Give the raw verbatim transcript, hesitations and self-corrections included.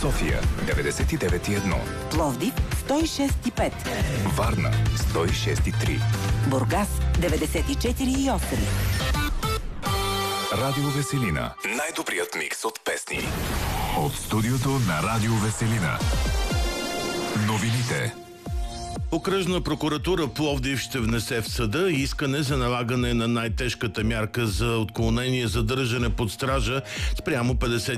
София деветдесет и девет и едно, Пловдив сто и шест и пет, Варна сто и шест и три, Бургас деветдесет и четири и осем. Радио Веселина. Най-добрият микс от песни. От студиото на Радио Веселина. Новините. Окръжна прокуратура Пловдив ще внесе в съда искане за налагане на най-тежката мярка за отклонение задържане под стража спрямо